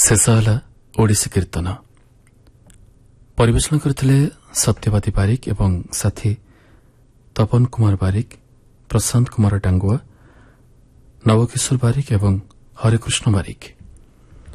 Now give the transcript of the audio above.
शेष है ओडिसी कीर्तन परिवेशन करथिले सत्यवादी बारिक एवं साथी तपन कुमार बारिक, प्रशांत कुमार डांगुआ, नवकिशोर बारिक एवं हरिकृष्ण बारिक।